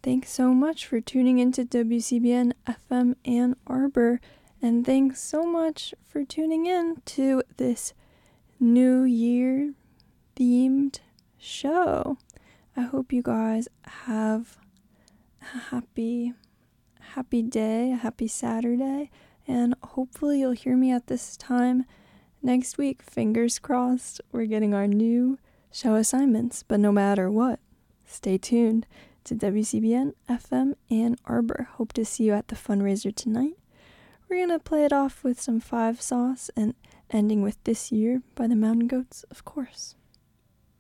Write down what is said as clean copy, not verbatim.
Thanks so much for tuning into WCBN FM Ann Arbor, and thanks so much for tuning in to this New Year themed show. I hope you guys have a happy day, a happy Saturday, and hopefully you'll hear me at this time next week. Fingers crossed, we're getting our new show assignments, but no matter what, stay tuned to WCBN FM Ann Arbor. Hope to see you at the fundraiser tonight. We're gonna play it off with some Five Sauce and ending with This Year by the Mountain Goats, of course.